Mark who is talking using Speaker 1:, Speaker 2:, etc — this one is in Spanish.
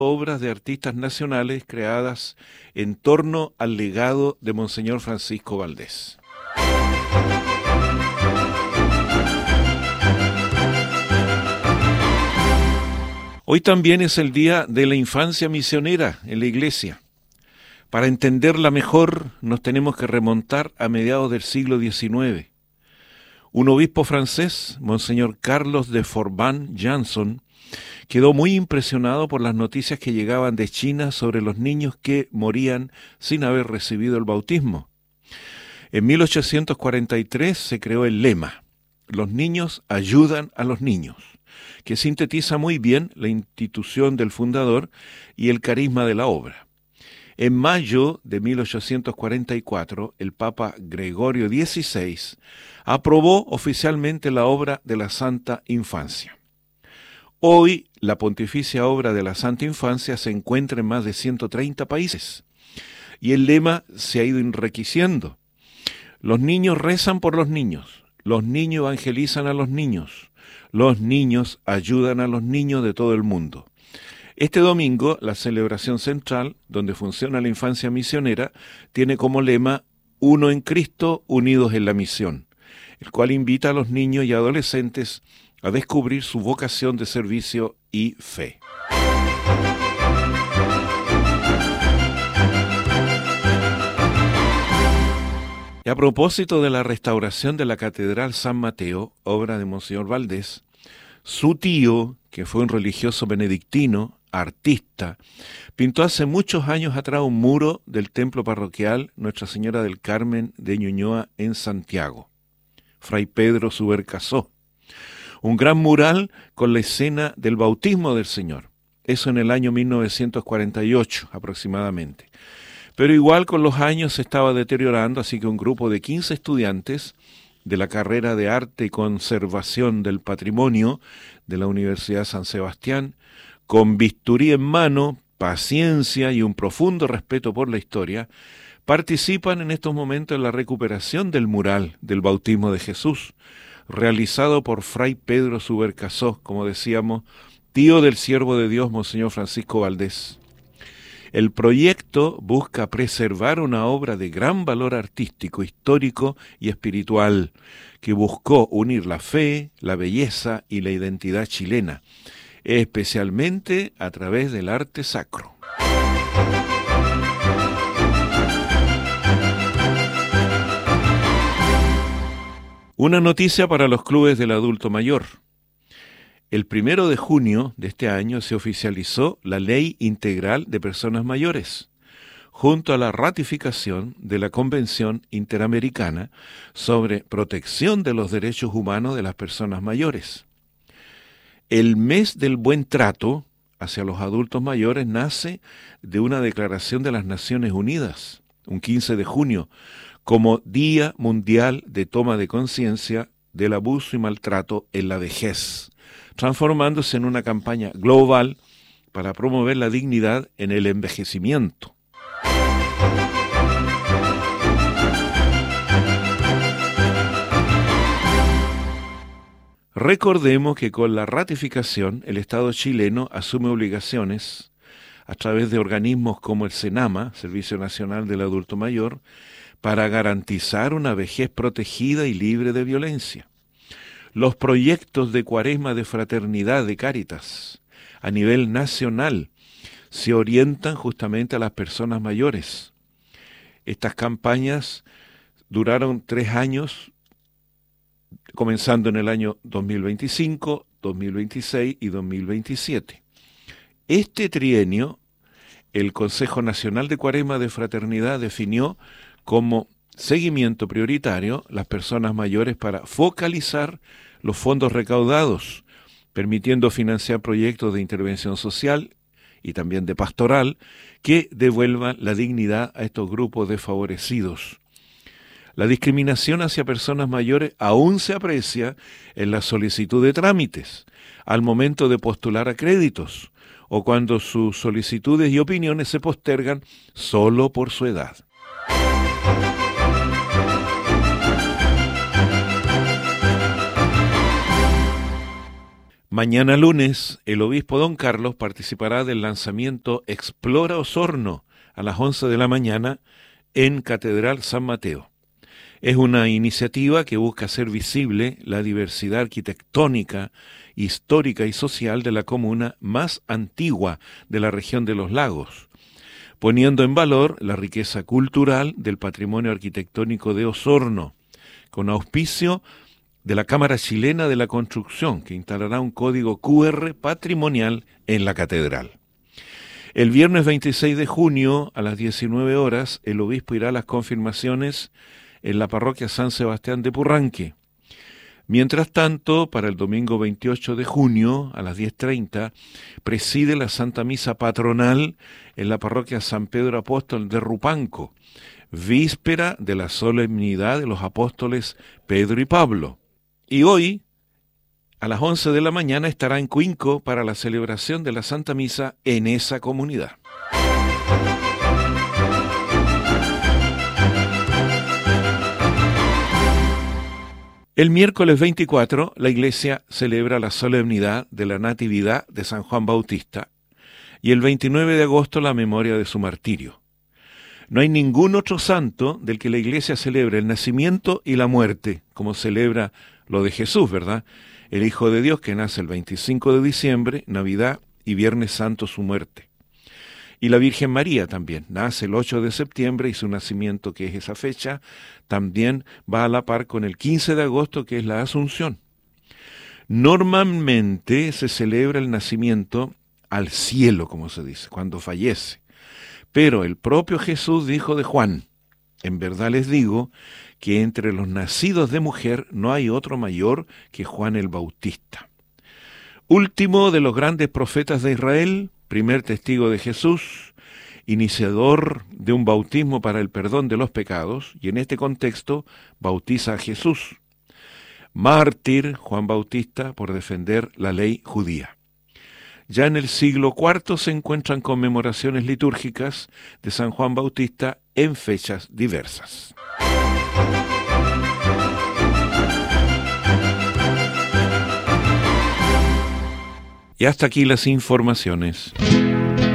Speaker 1: obras de artistas nacionales creadas en torno al legado de Monseñor Francisco Valdés. Hoy también es el Día de la Infancia Misionera en la Iglesia. Para entenderla mejor, nos tenemos que remontar a mediados del siglo XIX. Un obispo francés, Monseñor Carlos de Forbin-Janson, quedó muy impresionado por las noticias que llegaban de China sobre los niños que morían sin haber recibido el bautismo. En 1843 se creó el lema: "Los niños ayudan a los niños", que sintetiza muy bien la institución del fundador y el carisma de la obra. En mayo de 1844, el Papa Gregorio XVI aprobó oficialmente la obra de la Santa Infancia. Hoy, la pontificia obra de la Santa Infancia se encuentra en más de 130 países, y el lema se ha ido enriqueciendo. Los niños rezan por los niños evangelizan a los niños ayudan a los niños de todo el mundo. Este domingo, la celebración central, donde funciona la infancia misionera, tiene como lema "Uno en Cristo, unidos en la misión", el cual invita a los niños y adolescentes a descubrir su vocación de servicio y fe. Y a propósito de la restauración de la Catedral San Mateo, obra de Monseñor Valdés, su tío, que fue un religioso benedictino, artista, pintó hace muchos años atrás un muro del templo parroquial Nuestra Señora del Carmen de Ñuñoa en Santiago. Fray Pedro Subercasó. Un gran mural con la escena del bautismo del Señor. Eso en el año 1948 aproximadamente. Pero igual con los años se estaba deteriorando, así que un grupo de 15 estudiantes de la carrera de Arte y Conservación del Patrimonio de la Universidad San Sebastián, con bisturí en mano, paciencia y un profundo respeto por la historia, participan en estos momentos en la recuperación del mural del bautismo de Jesús, realizado por Fray Pedro Subercasó, como decíamos, tío del siervo de Dios, Monseñor Francisco Valdés. El proyecto busca preservar una obra de gran valor artístico, histórico y espiritual, que buscó unir la fe, la belleza y la identidad chilena, especialmente a través del arte sacro. Una noticia para los clubes del adulto mayor. El 1 de junio de este año se oficializó la Ley Integral de Personas Mayores, junto a la ratificación de la Convención Interamericana sobre Protección de los Derechos Humanos de las Personas Mayores. El mes del buen trato hacia los adultos mayores nace de una declaración de las Naciones Unidas, un 15 de junio, como Día Mundial de Toma de Conciencia del Abuso y Maltrato en la Vejez, transformándose en una campaña global para promover la dignidad en el envejecimiento. Recordemos que con la ratificación el Estado chileno asume obligaciones a través de organismos como el SENAMA, Servicio Nacional del Adulto Mayor, para garantizar una vejez protegida y libre de violencia. Los proyectos de Cuaresma de Fraternidad de Cáritas a nivel nacional se orientan justamente a las personas mayores. Estas campañas duraron 3 años, comenzando en el año 2025, 2026 y 2027. Este trienio, el Consejo Nacional de Cuaresma de Fraternidad definió como seguimiento prioritario las personas mayores para focalizar los fondos recaudados, permitiendo financiar proyectos de intervención social y también de pastoral que devuelvan la dignidad a estos grupos desfavorecidos. La discriminación hacia personas mayores aún se aprecia en la solicitud de trámites, al momento de postular a créditos, o cuando sus solicitudes y opiniones se postergan solo por su edad. Mañana lunes, el obispo don Carlos participará del lanzamiento Explora Osorno a las 11 de la mañana en Catedral San Mateo. Es una iniciativa que busca hacer visible la diversidad arquitectónica, histórica y social de la comuna más antigua de la región de los lagos, poniendo en valor la riqueza cultural del patrimonio arquitectónico de Osorno, con auspicio de la Cámara Chilena de la Construcción, que instalará un código QR patrimonial en la catedral. El viernes 26 de junio, a las 19 horas, el obispo irá a las confirmaciones en la parroquia San Sebastián de Purranque. Mientras tanto, para el domingo 28 de junio, a las 10:30, preside la Santa Misa Patronal en la parroquia San Pedro Apóstol de Rupanco, víspera de la solemnidad de los apóstoles Pedro y Pablo. Y hoy, a las 11 de la mañana, estará en Cuinco para la celebración de la Santa Misa en esa comunidad. El miércoles 24, la Iglesia celebra la solemnidad de la Natividad de San Juan Bautista y el 29 de agosto la memoria de su martirio. No hay ningún otro santo del que la Iglesia celebre el nacimiento y la muerte, como celebra lo de Jesús, ¿verdad? El Hijo de Dios que nace el 25 de diciembre, Navidad y Viernes Santo su muerte. Y la Virgen María también, nace el 8 de septiembre y su nacimiento, que es esa fecha, también va a la par con el 15 de agosto, que es la Asunción. Normalmente se celebra el nacimiento al cielo, como se dice, cuando fallece. Pero el propio Jesús dijo de Juan: en verdad les digo que entre los nacidos de mujer no hay otro mayor que Juan el Bautista. Último de los grandes profetas de Israel, primer testigo de Jesús, iniciador de un bautismo para el perdón de los pecados, y en este contexto bautiza a Jesús. Mártir Juan Bautista por defender la ley judía. Ya en el siglo IV se encuentran conmemoraciones litúrgicas de San Juan Bautista en fechas diversas. Y hasta aquí las informaciones.